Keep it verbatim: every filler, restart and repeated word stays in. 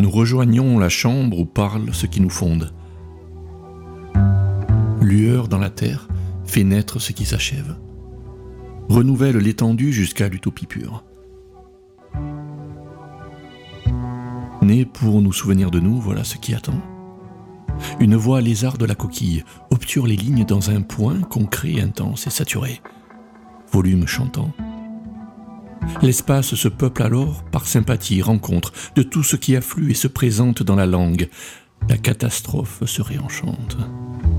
Nous rejoignons la chambre où parle ce qui nous fonde. Lueur dans la terre fait naître ce qui s'achève. Renouvelle l'étendue jusqu'à l'utopie pure. Né pour nous souvenir de nous, voilà ce qui attend. Une voix lézard de la coquille obture les lignes dans un point concret, intense et saturé. Volume chantant. L'espace se peuple alors par sympathie, rencontre de tout ce qui afflue et se présente dans la langue. La catastrophe se réenchante.